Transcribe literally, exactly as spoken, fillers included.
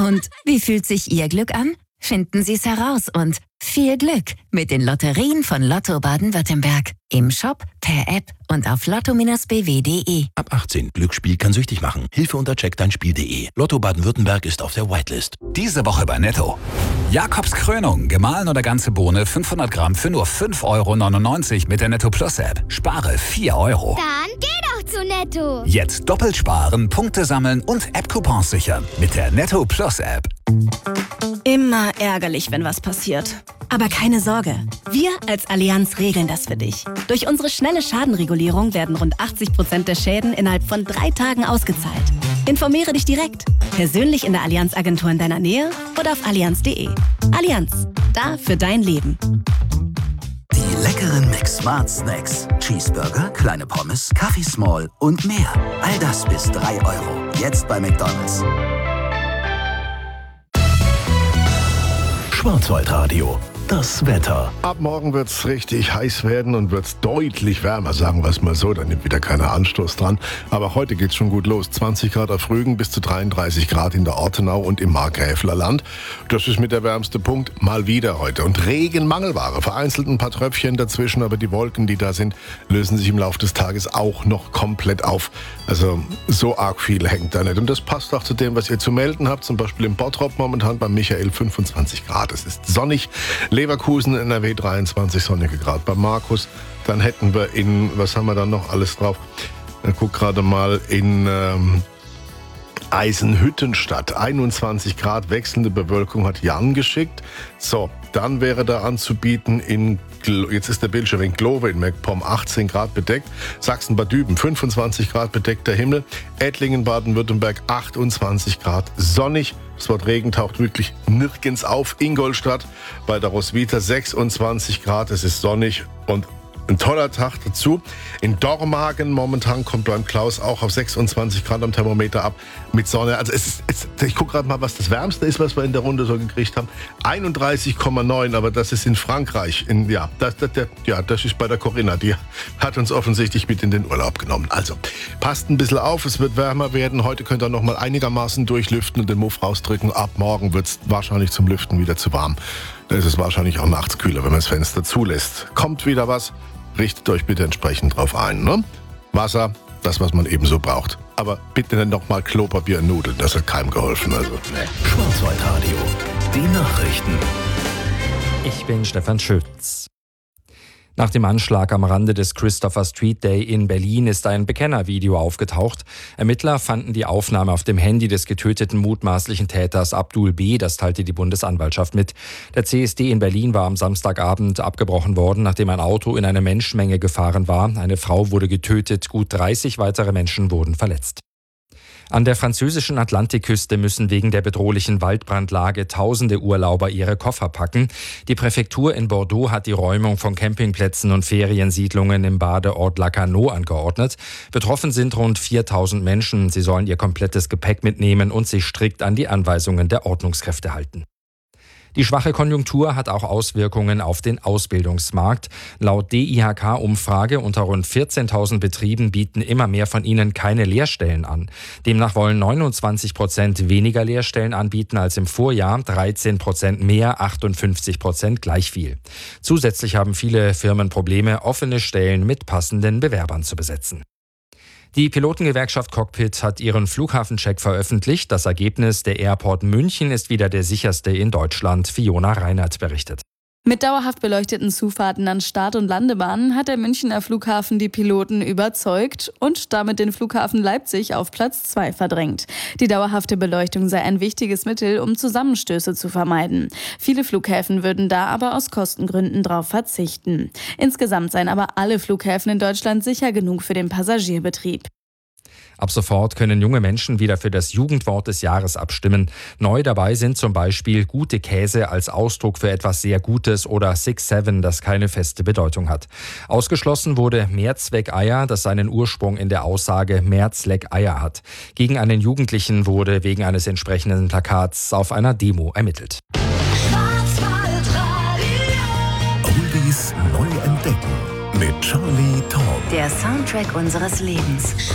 Und wie fühlt sich Ihr Glück an? Finden Sie es heraus und viel Glück mit den Lotterien von Lotto Baden-Württemberg. Im Shop, per App und auf lotto Bindestrich b w punkt de. Ab achtzehn. Glücksspiel kann süchtig machen. Hilfe unter check dein spiel punkt de. Lotto Baden-Württemberg ist auf der Whitelist. Diese Woche bei Netto. Jakobs Krönung, gemahlen oder ganze Bohne, fünfhundert Gramm für nur fünf Euro neunundneunzig mit der Netto Plus App. Spare vier Euro. Dann geh doch zu Netto. Jetzt doppelt sparen, Punkte sammeln und App-Coupons sichern mit der Netto Plus App. Immer ärgerlich, wenn was passiert. Aber keine Sorge, wir als Allianz regeln das für dich. Durch unsere schnelle Schadenregulierung werden rund achtzig Prozent der Schäden innerhalb von drei Tagen ausgezahlt. Informiere dich direkt, persönlich in der Allianz-Agentur in deiner Nähe oder auf allianz punkt de. Allianz, da für dein Leben. Die leckeren McSmart Snacks. Cheeseburger, kleine Pommes, Kaffee Small und mehr. All das bis drei Euro. Jetzt bei McDonald's. Schwarzwaldradio. Das Wetter. Ab morgen wird es richtig heiß werden und wird es deutlich wärmer, sagen wir es mal so. Da nimmt wieder keiner Anstoß dran. Aber heute geht es schon gut los. zwanzig Grad auf Rügen bis zu dreiunddreißig Grad in der Ortenau und im Markgräfler Land. Das ist mit der wärmste Punkt mal wieder heute. Und Regen Mangelware. Vereinzelt ein paar Tröpfchen dazwischen, aber die Wolken, die da sind, lösen sich im Laufe des Tages auch noch komplett auf. Also so arg viel hängt da nicht. Und das passt auch zu dem, was ihr zu melden habt. Zum Beispiel im Bottrop momentan bei Michael fünfundzwanzig Grad. Es ist sonnig. Leverkusen, N R W dreiundzwanzig sonnige Grad. Bei Markus, dann hätten wir in, was haben wir da noch alles drauf? Ich guck gerade mal in ähm, Eisenhüttenstadt, einundzwanzig Grad, wechselnde Bewölkung hat Jan geschickt. So, dann wäre da anzubieten in, Glo- jetzt ist der Bildschirm in Glove in MacPom, achtzehn Grad bedeckt. Sachsen-Bad Düben, fünfundzwanzig Grad bedeckter Himmel. Ettlingen, Baden-Württemberg, achtundzwanzig Grad sonnig. Das Wort Regen taucht wirklich nirgends auf. Ingolstadt bei der Roswitha, sechsundzwanzig Grad, es ist sonnig und ein toller Tag dazu. In Dormagen momentan kommt beim Klaus auch auf sechsundzwanzig Grad am Thermometer ab mit Sonne. Also es ist, es, ich gucke gerade mal, was das Wärmste ist, was wir in der Runde so gekriegt haben. einunddreißig Komma neun, aber das ist in Frankreich. In, ja, das, das, das, ja, das ist bei der Corinna. Die hat uns offensichtlich mit in den Urlaub genommen. Also passt ein bisschen auf, es wird wärmer werden. Heute könnt ihr noch mal einigermaßen durchlüften und den Muff rausdrücken. Ab morgen wird es wahrscheinlich zum Lüften wieder zu warm. Da ist es wahrscheinlich auch nachts kühler, wenn man das Fenster zulässt. Kommt wieder was. Richtet euch bitte entsprechend drauf ein. Ne? Wasser, das, was man ebenso braucht. Aber bitte nicht nochmal Klopapier und Nudeln, das hat keinem geholfen. Also, nee. Schwarzwaldradio. Die Nachrichten. Ich bin Stefan Schütz. Nach dem Anschlag am Rande des Christopher Street Day in Berlin ist ein Bekennervideo aufgetaucht. Ermittler fanden die Aufnahme auf dem Handy des getöteten mutmaßlichen Täters Abdul B., das teilte die Bundesanwaltschaft mit. Der C S D in Berlin war am Samstagabend abgebrochen worden, nachdem ein Auto in eine Menschenmenge gefahren war. Eine Frau wurde getötet, gut dreißig weitere Menschen wurden verletzt. An der französischen Atlantikküste müssen wegen der bedrohlichen Waldbrandlage tausende Urlauber ihre Koffer packen. Die Präfektur in Bordeaux hat die Räumung von Campingplätzen und Feriensiedlungen im Badeort Lacanau angeordnet. Betroffen sind rund viertausend Menschen. Sie sollen ihr komplettes Gepäck mitnehmen und sich strikt an die Anweisungen der Ordnungskräfte halten. Die schwache Konjunktur hat auch Auswirkungen auf den Ausbildungsmarkt. Laut D I H K-Umfrage unter rund vierzehntausend Betrieben bieten immer mehr von ihnen keine Lehrstellen an. Demnach wollen neunundzwanzig Prozent weniger Lehrstellen anbieten als im Vorjahr, dreizehn Prozent mehr, achtundfünfzig Prozent gleich viel. Zusätzlich haben viele Firmen Probleme, offene Stellen mit passenden Bewerbern zu besetzen. Die Pilotengewerkschaft Cockpit hat ihren Flughafencheck veröffentlicht. Das Ergebnis: der Airport München ist wieder der sicherste in Deutschland. Fiona Reinert berichtet. Mit dauerhaft beleuchteten Zufahrten an Start- und Landebahnen hat der Münchner Flughafen die Piloten überzeugt und damit den Flughafen Leipzig auf Platz zwei verdrängt. Die dauerhafte Beleuchtung sei ein wichtiges Mittel, um Zusammenstöße zu vermeiden. Viele Flughäfen würden da aber aus Kostengründen darauf verzichten. Insgesamt seien aber alle Flughäfen in Deutschland sicher genug für den Passagierbetrieb. Ab sofort können junge Menschen wieder für das Jugendwort des Jahres abstimmen. Neu dabei sind zum Beispiel gute Käse als Ausdruck für etwas sehr Gutes oder Six Seven, das keine feste Bedeutung hat. Ausgeschlossen wurde Mehrzweckeier, das seinen Ursprung in der Aussage Mehrzleck-Eier hat. Gegen einen Jugendlichen wurde wegen eines entsprechenden Plakats auf einer Demo ermittelt. Oldies neu entdecken mit Charlie Tom. Der Soundtrack unseres Lebens.